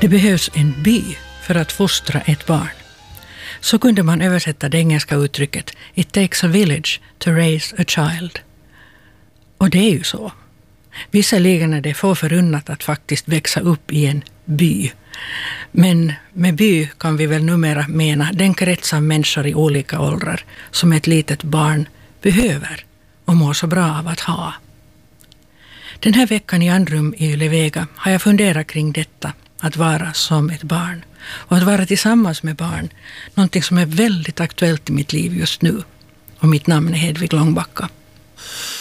Det behövs en by för att fostra ett barn. Så kunde man översätta det engelska uttrycket "It takes a village to raise a child". Och det är ju så. Visserligen är det få förunnat att faktiskt växa upp i en by. Men med by kan vi väl numera mena den krets av människor i olika åldrar som ett litet barn behöver och mår så bra av att ha. Den här veckan i Andrum i Yle Vega har jag funderat kring detta, att vara som ett barn. Och att vara tillsammans med barn, någonting som är väldigt aktuellt i mitt liv just nu. Och mitt namn är Hedvig Långbacka.